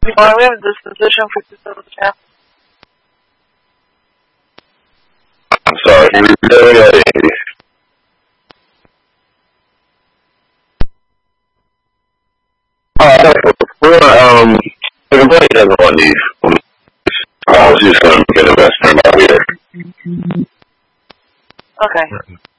Well, we have a disposition for facility staff. I'm sorry, can you repeat that? The complaint doesn't want these. I was just going to get a best friend out here. Okay.